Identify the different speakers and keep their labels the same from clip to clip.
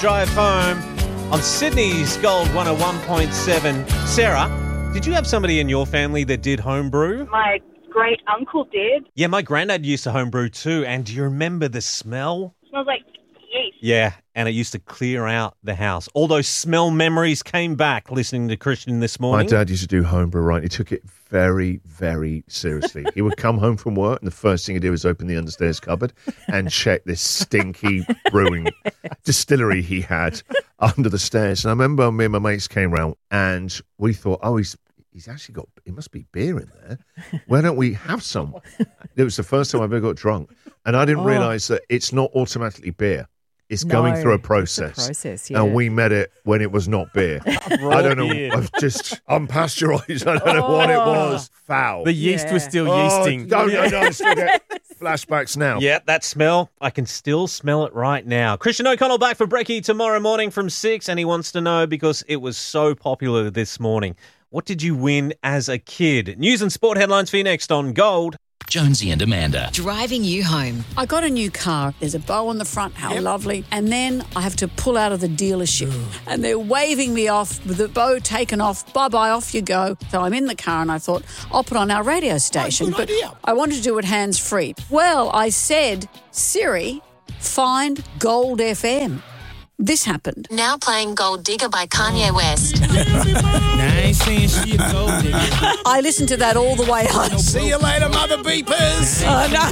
Speaker 1: Drive home on Sydney's Gold 101.7. Sarah, did you have somebody in your family that did homebrew?
Speaker 2: My great uncle did.
Speaker 1: Yeah, my granddad used to homebrew too. And do you remember the smell?
Speaker 2: It smells like yeast.
Speaker 1: Yeah, and it used to clear out the house. All those smell memories came back listening to Christian this morning.
Speaker 3: My dad used to do homebrew, right? He took it very, very seriously. He would come home from work and the first thing he'd do was open the understairs cupboard and check this stinky brewing distillery he had under the stairs. And I remember me and my mates came round and we thought, oh, he's actually got, it must be beer in there. Why don't we have some? It was the first time I ever got drunk. And I didn't realise that it's not automatically beer. It's going through a process.
Speaker 4: It's a process, yeah.
Speaker 3: And we met it when it was not beer. I don't know. I've just unpasteurised. I don't know what it was. Foul.
Speaker 5: The yeast was still yeasting.
Speaker 3: No, I still get flashbacks now.
Speaker 1: Yeah, that smell. I can still smell it right now. Christian O'Connell back for Brekkie tomorrow morning from 6, and he wants to know, because it was so popular this morning, what did you win as a kid? News and sport headlines for you next on Gold.
Speaker 6: Jonesy and Amanda.
Speaker 7: Driving you home.
Speaker 8: I got a new car. There's a bow on the front. How lovely. And then I have to pull out of the dealership. And they're waving me off with the bow taken off. Bye-bye, off you go. So I'm in the car and I thought, I'll put on our radio station. But I wanted to do it hands-free. Well, I said, Siri, find Gold FM. This happened.
Speaker 7: Now playing Gold Digger by Kanye West.
Speaker 5: I ain't saying she a gold digger.
Speaker 8: I listened to that all the way home.
Speaker 5: See you later, mother beepers.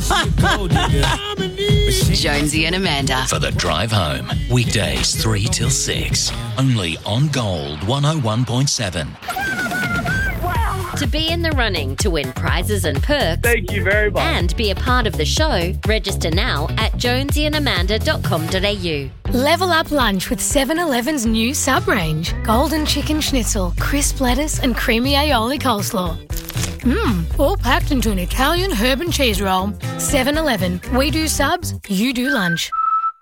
Speaker 7: Jonesy and Amanda.
Speaker 6: For the drive home. Weekdays 3 till 6. Only on Gold 101.7.
Speaker 9: To be in the running to win prizes and perks.
Speaker 10: Thank you very much.
Speaker 9: And be a part of the show, register now at jonesyandamanda.com.au.
Speaker 11: Level up lunch with 7-Eleven's new sub-range. Golden chicken schnitzel, crisp lettuce and creamy aioli coleslaw. All packed into an Italian herb and cheese roll. 7-Eleven. We do subs, you do lunch.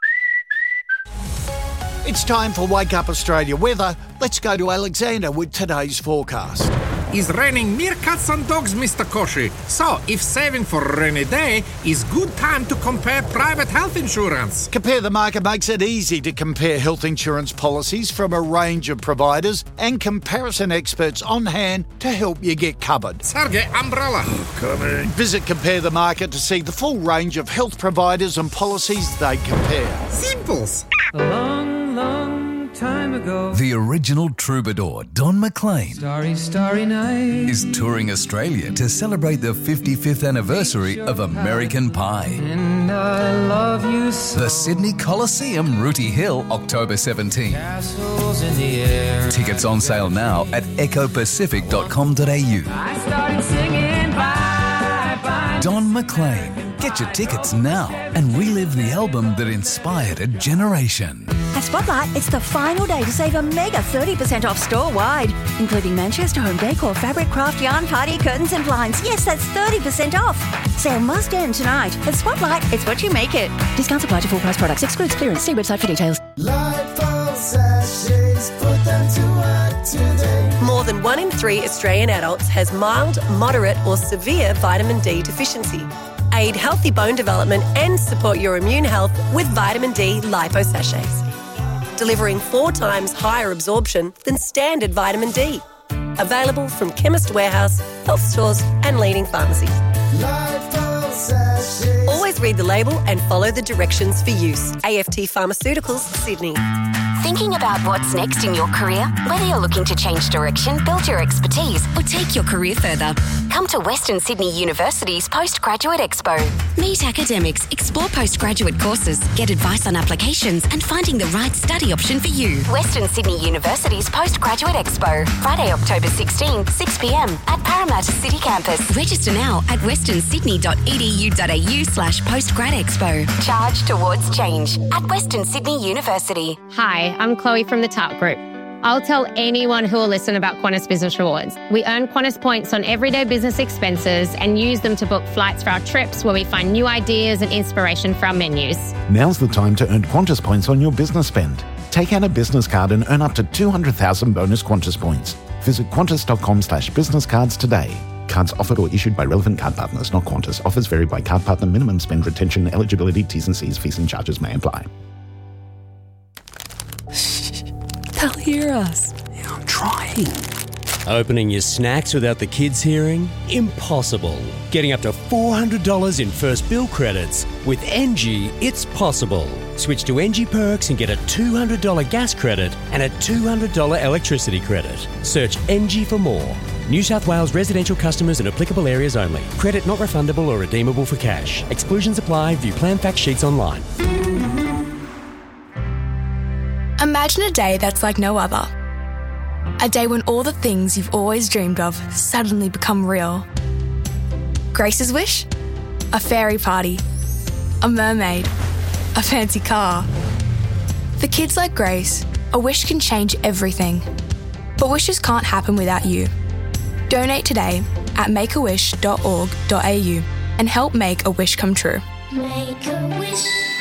Speaker 12: It's time for Wake Up Australia weather. Let's go to Alexander with today's forecast.
Speaker 13: It's raining meerkats and dogs, Mr. Koshi. So, if saving for a rainy day, is good time to compare private health insurance.
Speaker 12: Compare the Market makes it easy to compare health insurance policies from a range of providers and comparison experts on hand to help you get covered.
Speaker 13: Sergey Umbrella.
Speaker 12: Coming. Visit Compare the Market to see the full range of health providers and policies they compare.
Speaker 13: Simples.
Speaker 14: A long, long time ago,
Speaker 15: the original troubadour, Don McLean,
Speaker 14: Starry night,
Speaker 15: is touring Australia to celebrate the 55th anniversary of American Pie.
Speaker 14: And I love you so.
Speaker 15: The Sydney Coliseum, Rooty Hill, October 17.
Speaker 14: Castles in the air.
Speaker 15: Tickets on sale now at ecopacific.com.au.
Speaker 14: I started singing bye, bye.
Speaker 15: Don McLean. Get your tickets now and relive the album that inspired a generation.
Speaker 16: At Spotlight, it's the final day to save a mega 30% off store-wide, including Manchester home decor, fabric, craft, yarn, party, curtains and blinds. Yes, that's 30% off. Sale must end tonight. At Spotlight, it's what you make it. Discounts apply to full-price products. Excludes clearance. See website for details.
Speaker 17: Lifebuoy sachets, put them to work today.
Speaker 18: More than 1 in 3 Australian adults has mild, moderate or severe vitamin D deficiency. Aid healthy bone development and support your immune health with vitamin D lipo sachets, delivering 4 times higher absorption than standard vitamin D. Available from Chemist Warehouse, health stores and leading pharmacies. Always read the label and follow the directions for use. AFT Pharmaceuticals, Sydney.
Speaker 7: Thinking about what's next in your career? Whether you're looking to change direction, build your expertise, or take your career further, come to Western Sydney University's Postgraduate Expo. Meet academics, explore postgraduate courses, get advice on applications, and finding the right study option for you. Western Sydney University's Postgraduate Expo, Friday, October 16, 6 p.m. at Parramatta City Campus. Register now at westernsydney.edu.au/postgradexpo. Charge towards change at Western Sydney University.
Speaker 19: Hi, I'm Chloe from the TARP Group. I'll tell anyone who will listen about Qantas Business Rewards. We earn Qantas points on everyday business expenses and use them to book flights for our trips where we find new ideas and inspiration for our menus.
Speaker 20: Now's the time to earn Qantas points on your business spend. Take out a business card and earn up to 200,000 bonus Qantas points. Visit qantas.com/businesscards today. Cards offered or issued by relevant card partners, not Qantas. Offers vary by card partner. Minimum spend, retention, eligibility, T's and C's, fees and charges may apply.
Speaker 4: They'll hear us.
Speaker 5: Yeah, I'm trying.
Speaker 10: Opening your snacks without the kids hearing? Impossible. Getting up to $400 in first bill credits. With NG, it's possible. Switch to NG Perks and get a $200 gas credit and a $200 electricity credit. Search NG for more. New South Wales residential customers in applicable areas only. Credit not refundable or redeemable for cash. Exclusions apply. View plan fact sheets online.
Speaker 11: Imagine a day that's like no other. A day when all the things you've always dreamed of suddenly become real. Grace's wish? A fairy party. A mermaid. A fancy car. For kids like Grace, a wish can change everything. But wishes can't happen without you. Donate today at makeawish.org.au and help make a wish come true.
Speaker 16: Make a wish.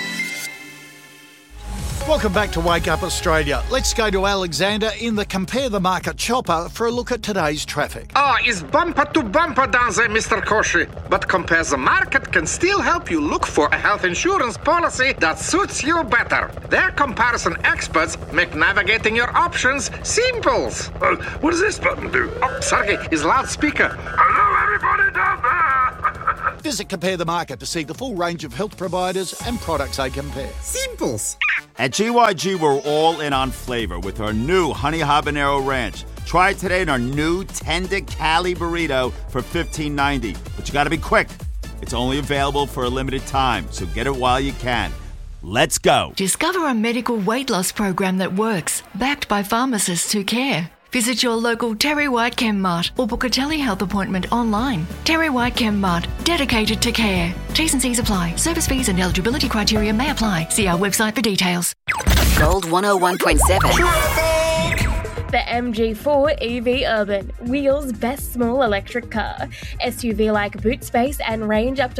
Speaker 12: Welcome back to Wake Up Australia. Let's go to Alexander in the Compare the Market chopper for a look at today's traffic.
Speaker 13: It's bumper to bumper down there, Mr. Koshy. But Compare the Market can still help you look for a health insurance policy that suits you better. Their comparison experts make navigating your options simple. What does this button do? Oh, Sergey, is loudspeaker. Hello, everybody down there.
Speaker 12: Visit Compare the Market to see the full range of health providers and products they compare.
Speaker 13: Simples.
Speaker 21: At GYG, we're all in on flavor with our new Honey Habanero Ranch. Try it today in our new Tender Cali Burrito for $15.90. But you gotta be quick. It's only available for a limited time, so get it while you can. Let's go.
Speaker 22: Discover a medical weight loss program that works, backed by pharmacists who care. Visit your local Terry White Chem Mart or book a telehealth appointment online. Terry White Chem Mart, dedicated to care. T's and C's apply. Service fees and eligibility criteria may apply. See our website for details.
Speaker 7: Gold 101.7.
Speaker 23: The MG4 EV Urban, Wheels' best small electric car. SUV-like boot space and range up to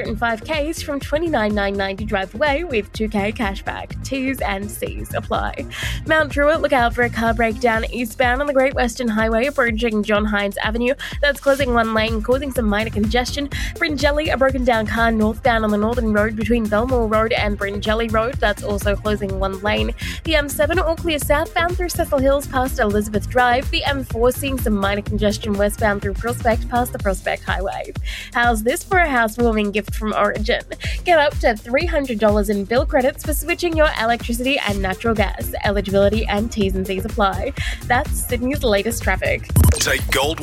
Speaker 23: 405k's from $29,990 drive away with $2K cashback. T's and C's apply. Mount Druitt, look out for a car breakdown eastbound on the Great Western Highway approaching John Hines Avenue. That's closing one lane, causing some minor congestion. Bringelly, a broken down car northbound on the Northern Road between Belmore Road and Bringelly Road. That's also closing one lane. The M7 all clear southbound through Cecil Hills past Elizabeth Drive. The M4 seeing some minor congestion westbound through Prospect past the Prospect Highway. How's this for a housewarming gift from Origin? Get up to $300 in bill credits for switching your electricity and natural gas. Eligibility and T's and C's apply. That's Sydney's latest traffic.
Speaker 24: Take Gold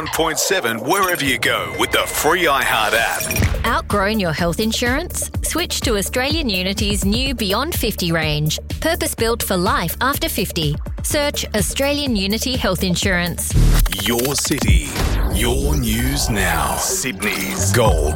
Speaker 24: 101.7 wherever you go with the free iHeart app.
Speaker 9: Outgrown your health insurance? Switch to Australian Unity's new Beyond 50 range. Purpose-built for life after 50. Search Australian Unity Health Insurance.
Speaker 24: Your city, your news now. Sydney's Gold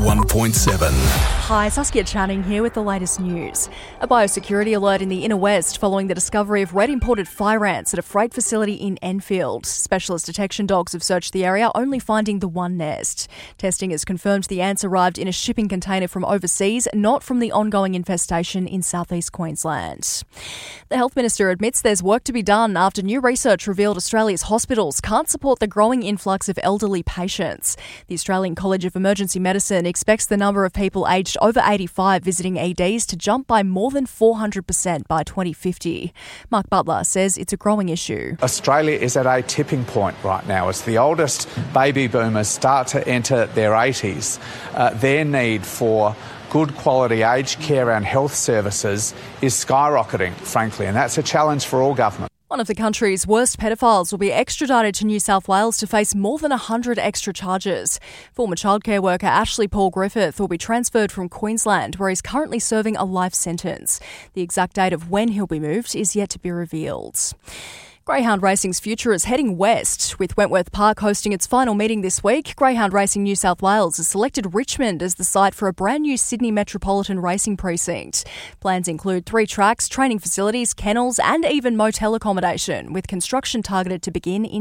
Speaker 24: 101.7.
Speaker 25: Hi, Saskia Channing here with the latest news. A biosecurity alert in the Inner West following the discovery of red imported fire ants at a freight facility in Enfield. Specialist detection dogs have searched the area, only finding the one nest. Testing has confirmed the ants arrived in a shipping container from overseas, not from the ongoing infestation in southeast Queensland. The Health Minister admits there's work to be done after new research revealed Australia's hospitals can't support the growing influx of elderly patients. The Australian College of Emergency Medicine expects the number of people aged over 85 visiting EDs to jump by more than 400% by 2050. Mark Butler says it's a growing issue.
Speaker 26: Australia is at a tipping point right now. As the oldest baby boomers start to enter their 80s, their need for good quality aged care and health services is skyrocketing, frankly, and that's a challenge for all government.
Speaker 25: One of the country's worst pedophiles will be extradited to New South Wales to face more than 100 extra charges. Former childcare worker Ashley Paul Griffith will be transferred from Queensland, where he's currently serving a life sentence. The exact date of when he'll be moved is yet to be revealed. Greyhound Racing's future is heading west. With Wentworth Park hosting its final meeting this week, Greyhound Racing New South Wales has selected Richmond as the site for a brand new Sydney Metropolitan Racing Precinct. Plans include 3 tracks, training facilities, kennels and even motel accommodation, with construction targeted to begin in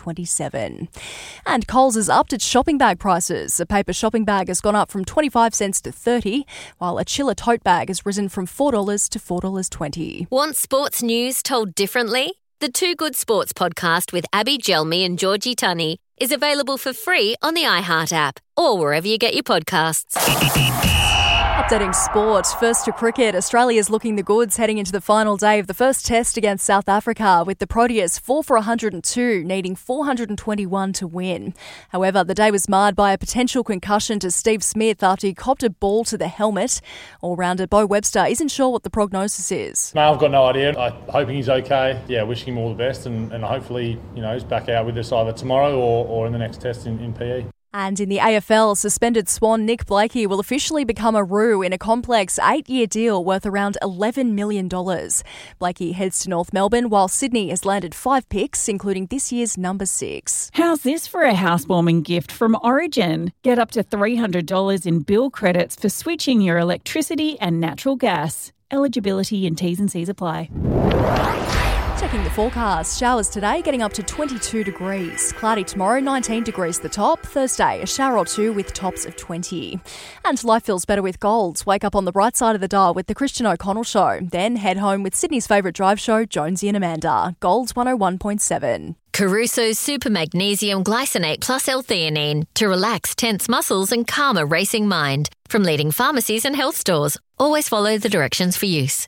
Speaker 25: 2027. And Coles has upped its shopping bag prices. A paper shopping bag has gone up from 25 cents to 30, while a chiller tote bag has risen from $4 to $4.20.
Speaker 9: Want sports news told differently? The Two Good Sports podcast with Abby Gelmi and Georgie Tunney is available for free on the iHeart app or wherever you get your podcasts.
Speaker 25: Updating sport. First to cricket, Australia's looking the goods heading into the final day of the first test against South Africa, with the Proteas 4 for 102, needing 421 to win. However, the day was marred by a potential concussion to Steve Smith after he copped a ball to the helmet. All-rounder Bo Webster isn't sure what the prognosis is.
Speaker 1: No, I've got no idea. I'm hoping he's okay. Yeah, wishing him all the best, and hopefully, he's back out with us either tomorrow or in the next test in PE.
Speaker 25: And in the AFL, suspended Swan Nick Blakey will officially become a Roo in a complex 8-year deal worth around $11 million. Blakey heads to North Melbourne, while Sydney has landed 5 picks, including this year's number 6.
Speaker 2: How's this for a housewarming gift from Origin? Get up to $300 in bill credits for switching your electricity and natural gas. Eligibility and T's and C's apply.
Speaker 25: Checking the forecast. Showers today getting up to 22 degrees. Cloudy tomorrow, 19 degrees the top. Thursday, a shower or two with tops of 20. And life feels better with Gold. Wake up on the bright side of the dial with the Christian O'Connell Show. Then head home with Sydney's favourite drive show, Jonesy and Amanda. Gold 101.7.
Speaker 9: Caruso's Super Magnesium Glycinate Plus L-theanine to relax tense muscles and calm a racing mind. From leading pharmacies and health stores. Always follow the directions for use.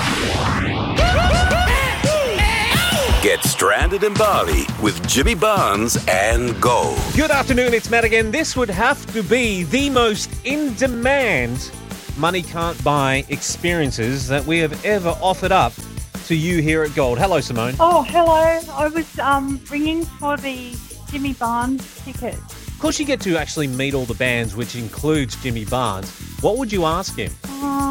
Speaker 24: Get stranded in Bali with Jimmy Barnes and Gold.
Speaker 5: Good afternoon, it's Matt again. This would have to be the most in-demand money can't buy experiences that we have ever offered up to you here at Gold. Hello, Simone.
Speaker 3: Oh, hello. I was ringing for the Jimmy Barnes ticket.
Speaker 5: Of course, you get to actually meet all the bands, which includes Jimmy Barnes. What would you ask him?